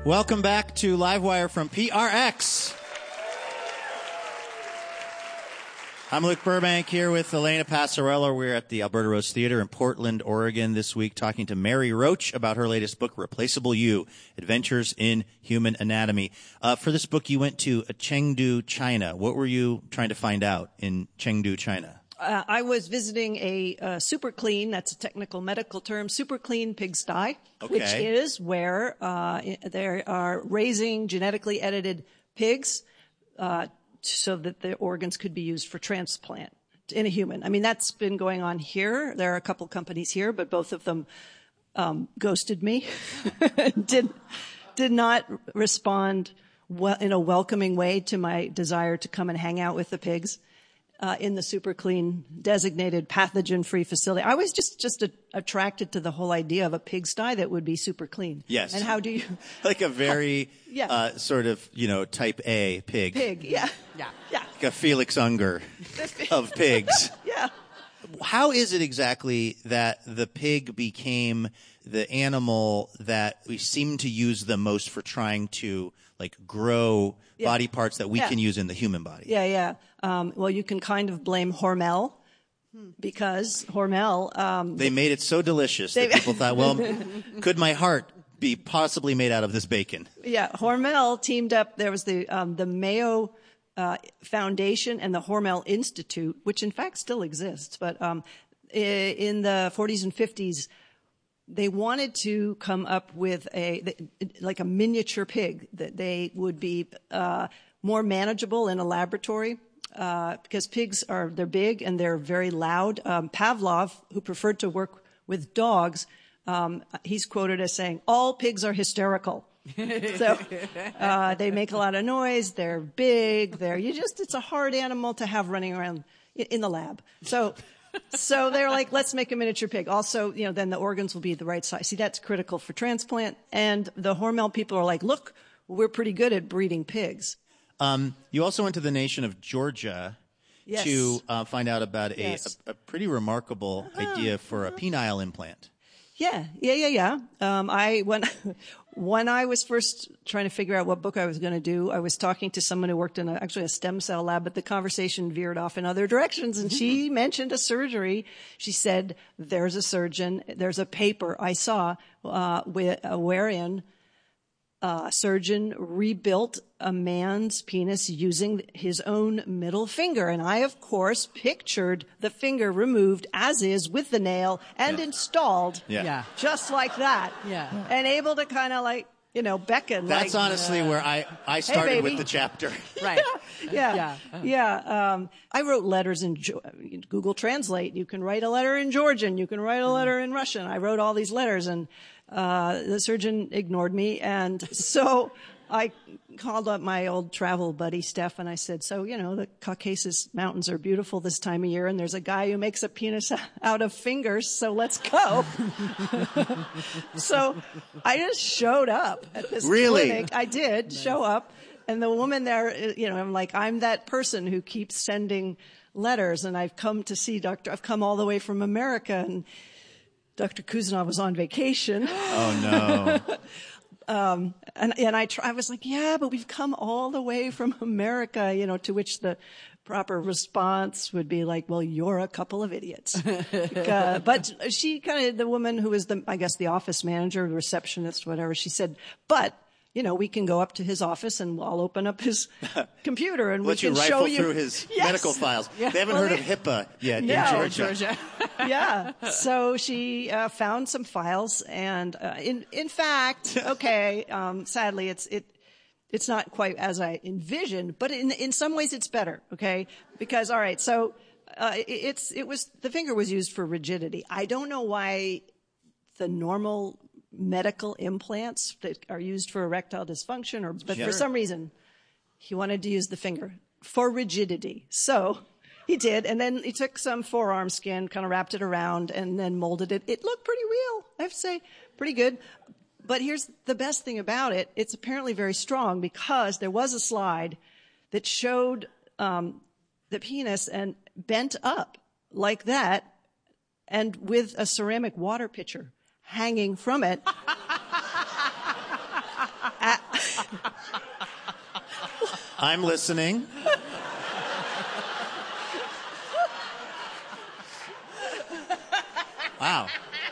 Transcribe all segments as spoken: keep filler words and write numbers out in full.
Welcome back to Livewire from P R X. I'm Luke Burbank here with Elena Passarello. We're at the Alberta Rose Theater in Portland, Oregon this week talking to Mary Roach about her latest book, Replaceable You, Adventures in Human Anatomy. Uh, for this book, you went to Chengdu, China. What were you trying to find out in Chengdu, China? Uh, I was visiting a uh, super clean, that's a technical medical term, super clean pigsty, Okay. which is where uh, they are raising genetically edited pigs uh, so that the organs could be used for transplant in a human. I mean, that's been going on here. There are a couple companies here, but both of them um, ghosted me, did did not respond well, in a welcoming way to my desire to come and hang out with the pigs. Uh, in the super clean designated pathogen-free facility. I was just, just a, attracted to the whole idea of a pigsty that would be super clean. Yes. And how do you... Like a very yeah. uh, sort of, you know, type A pig. Pig, yeah. Yeah. Yeah. Like a Felix Unger of pigs. Yeah. How is it exactly that the pig became the animal that we seem to use the most for trying to, like, grow Yeah. body parts that we Yeah. can use in the human body? Yeah, yeah. Um, well, you can kind of blame Hormel because Hormel... Um, They made it so delicious that They- people thought, well, could my heart be possibly made out of this bacon? Yeah, Hormel teamed up. There was the um, the Mayo uh, Foundation and the Hormel Institute, which in fact still exists. But um, i- in the forties and fifties, they wanted to come up with a like a miniature pig that they would be uh, more manageable in a laboratory. Uh, because pigs are, they're big and they're very loud. Um, Pavlov, who preferred to work with dogs, um, he's quoted as saying, all pigs are hysterical. So, uh, they make a lot of noise. They're big. They're, you just, it's a hard animal to have running around in, in the lab. So, so they're like, let's make a miniature pig. Also, you know, then the organs will be the right size. See, that's critical for transplant. And the Hormel people are like, look, we're pretty good at breeding pigs. Um, you also went to the nation of Georgia Yes. to uh, find out about a, Yes. a, a pretty remarkable idea for a penile implant. Yeah, yeah, yeah, yeah. Um, I when when I was first trying to figure out what book I was going to do, I was talking to someone who worked in a, actually a stem cell lab, but the conversation veered off in other directions, and she mentioned a surgery. She said, "There's a surgeon. There's a paper I saw uh, with, uh, wherein." A surgeon rebuilt a man's penis using his own middle finger. And I, of course, pictured the finger removed as is with the nail and Yeah. installed Yeah. Yeah. just like that. Yeah. And able to kind of like, you know, beckon. That's like, honestly where I, I started baby. with the chapter. Right. Yeah. Yeah. Yeah. Um, I wrote letters in Ge- Google Translate. You can write a letter in Georgian. You can write a letter in Russian. I wrote all these letters and, uh, the surgeon ignored me. And so I called up my old travel buddy, Steph, and I said, so, you know, the Caucasus Mountains are beautiful this time of year, and there's a guy who makes a penis out of fingers, so let's go. So I just showed up at this Really? clinic. I did show up. And the woman there, you know, I'm like, I'm that person who keeps sending letters, and I've come to see Doctor I've come all the way from America, and Doctor Kuzanov was on vacation. Oh, no. Um, and, and I, try, I was like, yeah, but we've come all the way from America, you know, to which the proper response would be like, well, you're a couple of idiots. uh, but she kind of, the woman who was the, I guess the office manager, the receptionist, whatever, she said, but, you know, we can go up to his office and I'll open up his computer and we Let you can rifle show you through his Yes. medical files. Yeah. They haven't Well, heard they- of HIPAA yet No. in Georgia. Georgia. Yeah. So she uh, found some files, and uh, in in fact, okay, um, sadly, it's it it's not quite as I envisioned, but in in some ways, it's better. Okay, because all right, so uh, it, it's it was the finger was used for rigidity. I don't know why the normal medical implants that are used for erectile dysfunction, or but Sure. for some reason, he wanted to use the finger for rigidity. So. He did, and then he took some forearm skin, kind of wrapped it around, and then molded it. It looked pretty real, I have to say, pretty good. But here's the best thing about it. It's apparently very strong because there was a slide that showed um, the penis and bent up like that, and with a ceramic water pitcher hanging from it. A- I'm listening. Wow.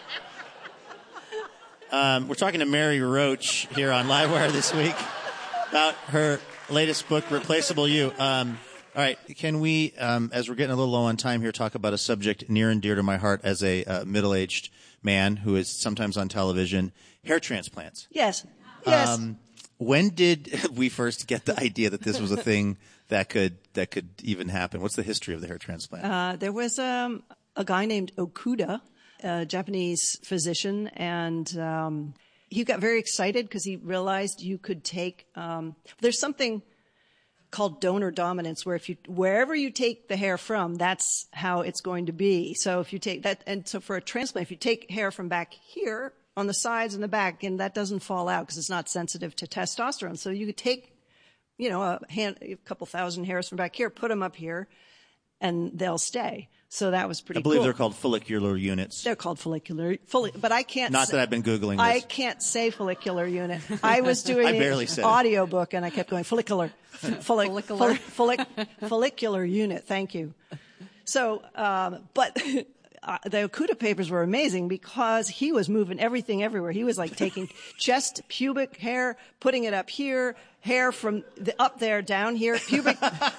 Um, we're talking to Mary Roach here on Livewire this week about her latest book, Replaceable You. Um, all right, can we, um, as we're getting a little low on time here, talk about a subject near and dear to my heart as a uh, middle-aged man who is sometimes on television, hair transplants. Yes. Yes. Um, when did we first get the idea that this was a thing that could that could even happen? What's the history of the hair transplant? Uh, there was um, a guy named Okuda, a Japanese physician, and um, he got very excited because he realized you could take um, – there's something called donor dominance where if you wherever you take the hair from, that's how it's going to be. So if you take that – and so for a transplant, if you take hair from back here – on the sides and the back, and that doesn't fall out because it's not sensitive to testosterone. So you could take, you know, a, hand, a couple thousand hairs from back here, put them up here, and they'll stay. So that was pretty cool. I believe cool. they're called follicular units. They're called follicular, folli- but I can't. Not say, that I've been Googling this. I can't say follicular unit. I was doing I barely an said audio book, and I kept going follicular, follic, Follicular. follic, follic, follicular unit. Thank you. So, um, but. Uh, the Okuda papers were amazing because he was moving everything everywhere. He was like taking chest, pubic hair, putting it up here, hair from the, up there, down here, pubic. But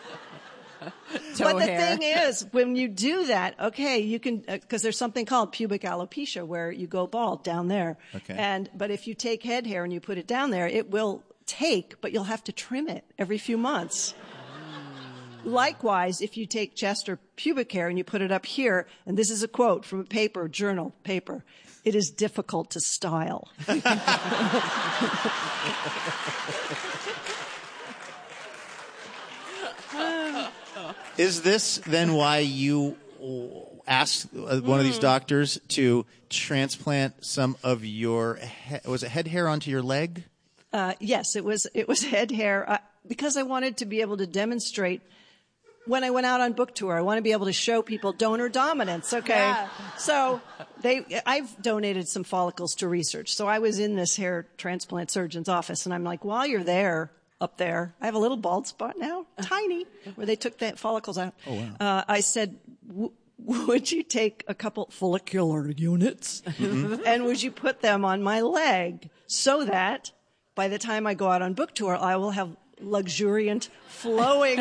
the hair. thing is, when you do that, okay, you can, because uh, there's something called pubic alopecia where you go bald down there. Okay. And, but if you take head hair and you put it down there, it will take, but you'll have to trim it every few months. Likewise, if you take chest or pubic hair and you put it up here, and this is a quote from a paper, journal paper, it is difficult to style. Is this then why you asked one of these doctors to transplant some of your, he- was it head hair onto your leg? Uh, yes, it was, it was head hair, uh, because I wanted to be able to demonstrate when I went out on book tour, I want to be able to show people donor dominance. Okay. Yeah. So they, I've donated some follicles to research. So I was in this hair transplant surgeon's office and I'm like, while you're there, up there, I have a little bald spot now, tiny, where they took the follicles out. Oh, wow. Uh, I said, w- would you take a couple follicular units Mm-hmm. and would you put them on my leg so that by the time I go out on book tour, I will have luxuriant, flowing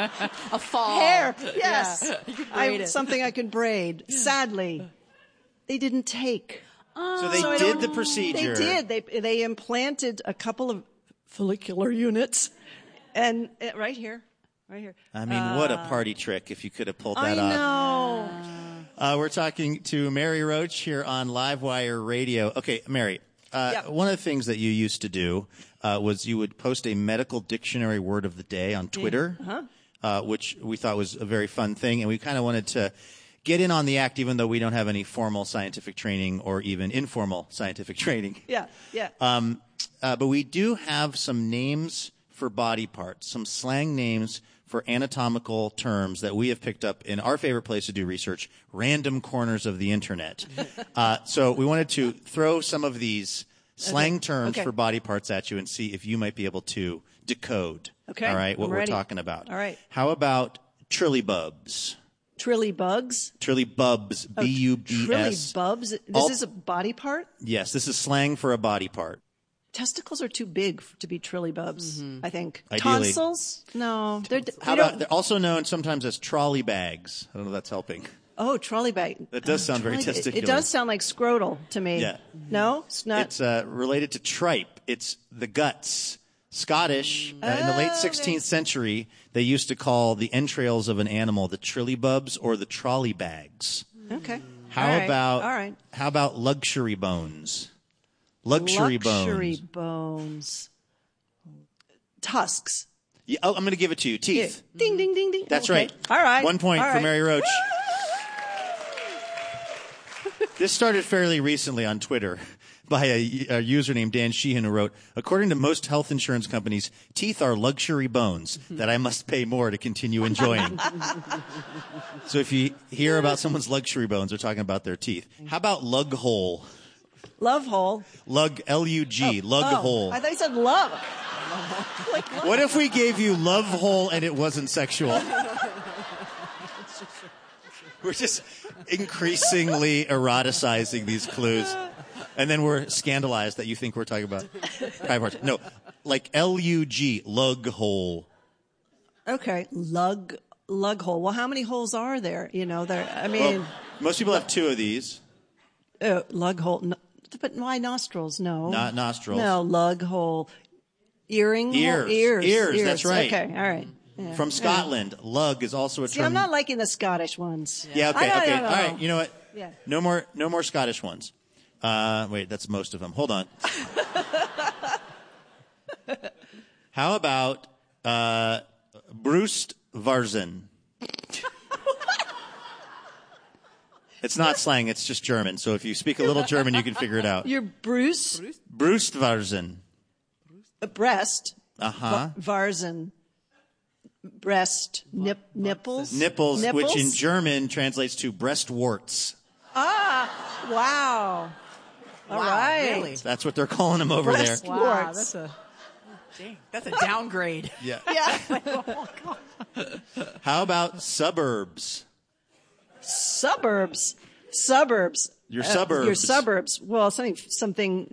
A fall. hair. Yes. Yeah. You could I, braid it. something I could braid. Sadly, they didn't take. So they So I did don't- the procedure. They did. They they implanted a couple of follicular units, and uh, right here, right here. I mean, what a party trick if you could have pulled I that off. know. Uh, we're talking to Mary Roach here on Livewire Radio. Okay, Mary, uh, Yep. one of the things that you used to do uh, was you would post a medical dictionary word of the day on Twitter, Uh-huh. uh, which we thought was a very fun thing, and we kind of wanted to get in on the act, even though we don't have any formal scientific training or even informal scientific training. Yeah, yeah. Um, uh, but we do have some names for body parts, some slang names for anatomical terms that we have picked up in our favorite place to do research, random corners of the internet. Uh, so we wanted to throw some of these slang Okay. terms Okay. for body parts at you and see if you might be able to decode. Okay. All right, what I'm we're ready. talking about. All right. How about trillybubs? Trilly bugs. Trillybubs, B U B Trilly S. bubs. This All- is a body part. Yes, this is slang for a body part. Testicles are too big f- to be trilly bubs. I think. Ideally. Tonsils? No. They're, How we don't- about, they're also known sometimes as trolley bags. I don't know if that's helping. Oh, trolley bag. That does sound very Trolley- it- testicular. It does sound like scrotal to me. Yeah. No, it's not. It's uh, related to tripe. It's the guts. Scottish, uh, in the late Oh, sixteenth century, they used to call the entrails of an animal the trillybubs or the trolley bags. Okay. How All right. about All right. how about luxury bones? Luxury, Luxury bones. bones. Tusks. Yeah, oh, I'm going to give it to you. Yeah. Teeth. Ding, ding, ding, ding. That's Okay. right. All right. One point All for right. Mary Roach. This started fairly recently on Twitter by a, a user named Dan Sheehan who wrote, according to most health insurance companies, teeth are luxury bones that I must pay more to continue enjoying. So if you hear about someone's luxury bones, they're talking about their teeth. How about lug hole? Love hole. Lug, L U G, lug Oh, hole. I thought you said love. What if we gave you love hole and it wasn't sexual? We're just increasingly eroticizing these clues. And then we're scandalized that you think we're talking about private parts. No, like L U G, lug hole. Okay, lug lug hole. Well, how many holes are there? You know, there. I mean, Well, most people have two of these. uh, lug hole. No, but why nostrils? No, Not nostrils. No, lug hole. Earring. Ears. Hole? Ears. Ears, that's right. Okay, all right. Yeah. From Scotland, lug is also a See, term. I'm not liking the Scottish ones. Yeah, okay, I don't- okay. I don't All right, know. you know what? Yeah. No more no more Scottish ones. Uh, wait, that's most of them. Hold on. How about uh, Brust Varzen? It's not slang, it's just German. So if you speak a little German, you can figure it out. You're Bruce. Brustvarzen. Uh, breast. Uh-huh. Va- Varzen. Breast. Nip, nipples. Nipples, which in Nipples? German translates to breast warts. Ah, wow. All Wow, right. really? That's what they're calling them over Breast there. Wow, warts. that's a dang, that's a downgrade. Yeah. Yeah. How about suburbs? Suburbs. Suburbs. Your Uh, suburbs. Your suburbs. Well, something something